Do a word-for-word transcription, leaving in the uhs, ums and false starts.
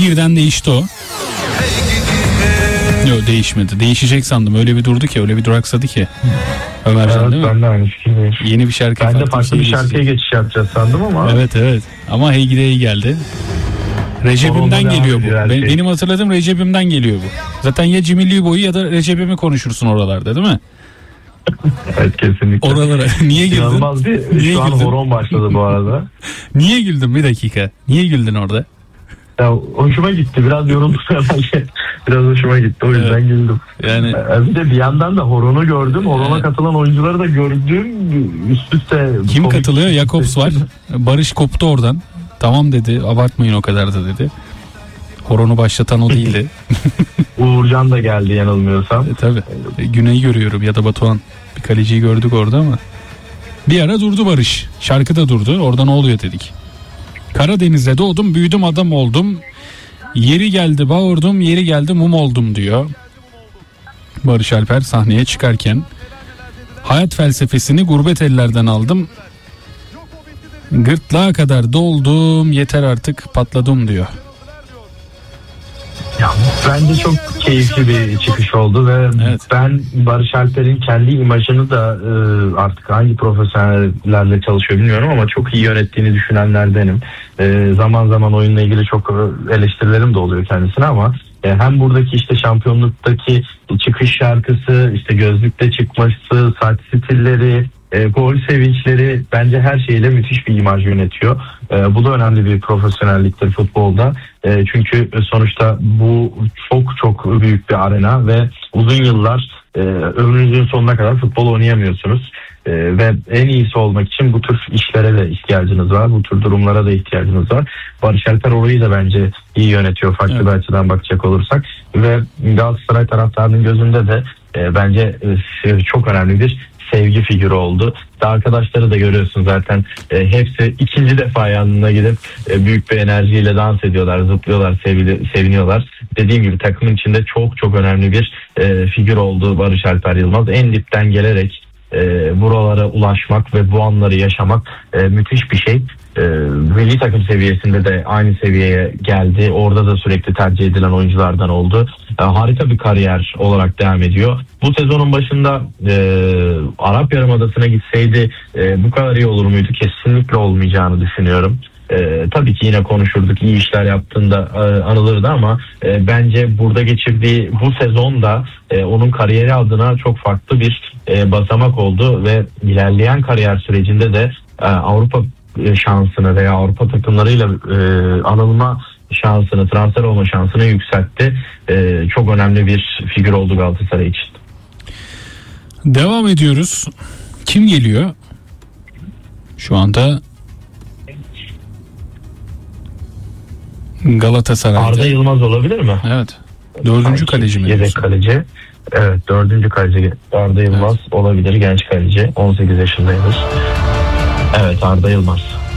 Birden değişti o. Yok, değişmedi. Değişecek sandım. Öyle bir durdu ki, öyle bir duraksadı ki. Ömercan, Evet, değil mi? ben de aynı fikirdeyim. Yeni bir şarkı. Ben de farklı bir, bir şarkıya geçiş yapacağız sandım ama. Evet evet. Ama Hey Gide Hey geldi. Recep'imden geliyor bu. Benim, benim hatırladığım Recep'imden geliyor bu. Zaten ya Cimilli boyu ya da Recep'imi konuşursun oralarda, değil mi? Evet, kesinlikle. Oralara. Niye güldün? İnanılmaz bir Niye şu an güldün? horon başladı bu arada. Niye güldün, bir dakika? Niye güldün orada? Ya, hoşuma gitti. Biraz yoruldum herhalde. Biraz hoşuma gitti. O yüzden evet. güldüm. Yani bir de bir yandan da horonu gördüm. Horona evet. katılan oyuncuları da gördüm. Üst üste. Kim katılıyor? Jakobs var. Barış koptu oradan. Tamam dedi. Abartmayın o kadar da dedi. Horonu başlatan o değildi. Uğurcan da geldi yanılmıyorsam. E, tabii. E, Güney'i görüyorum ya da Batuhan. Bir kaleciyi gördük orada ama. Bir ara durdu Barış. Şarkı da durdu. Orada ne oluyor dedik. Karadeniz'de doğdum, büyüdüm, adam oldum. Yeri geldi bağırdım, yeri geldi mum oldum diyor Barış Alper sahneye çıkarken. Hayat felsefesini gurbet ellerden aldım. Gırtlağa kadar doldum, yeter artık patladım diyor. Ya, bence çok keyifli bir çıkış oldu ve evet. ben Barış Alper'in kendi imajını da e, artık hangi profesyonellerle çalışıyor bilmiyorum ama çok iyi yönettiğini düşünenlerdenim. E, zaman zaman oyunla ilgili çok eleştirilerim de oluyor kendisine ama e, hem buradaki işte şampiyonluktaki çıkış şarkısı, işte gözlükle çıkması, saç stilleri, E, gol sevinçleri, bence her şeyle müthiş bir imaj yönetiyor. E, bu da önemli bir profesyonelliktir futbolda. E, çünkü sonuçta bu çok çok büyük bir arena ve uzun yıllar e, ömrünüzün sonuna kadar futbol oynayamıyorsunuz. E, ve en iyisi olmak için bu tür işlere de ihtiyacınız var. Bu tür durumlara da ihtiyacınız var. Barış Alper orayı da bence iyi yönetiyor farklı evet. bir açıdan bakacak olursak. Ve Galatasaray taraftarının gözünde de e, bence e, çok önemli bir sevgi figürü oldu. Daha arkadaşları da görüyorsun zaten. E, hepsi ikinci defa yanına gidip e, büyük bir enerjiyle dans ediyorlar, zıplıyorlar, sevili, seviniyorlar. Dediğim gibi takımın içinde çok çok önemli bir e, figür oldu Barış Alper Yılmaz. En dipten gelerek e, buralara ulaşmak ve bu anları yaşamak e, müthiş bir şey. E, milli takım seviyesinde de aynı seviyeye geldi. Orada da sürekli tercih edilen oyunculardan oldu. E, harika bir kariyer olarak devam ediyor. Bu sezonun başında e, Arap Yarımadası'na gitseydi e, bu kadar iyi olur muydu? Kesinlikle olmayacağını düşünüyorum. E, tabii ki yine konuşurduk, iyi işler yaptığında e, anılırdı ama e, bence burada geçirdiği bu sezonda e, onun kariyeri adına çok farklı bir e, basamak oldu ve ilerleyen kariyer sürecinde de e, Avrupa şansını veya Avrupa takımlarıyla e, anılma şansını, transfer olma şansını yükseltti. E, çok önemli bir figür oldu Galatasaray için. Devam ediyoruz. Kim geliyor? Şu anda Galatasaray'da. Arda Yılmaz olabilir mi? Evet. Dördüncü kaleci mi? Yedek kaleci. Evet, dördüncü kaleci Arda Yılmaz evet. olabilir, genç kaleci. on sekiz yaşındaymış. Evet, Arda Yılmaz.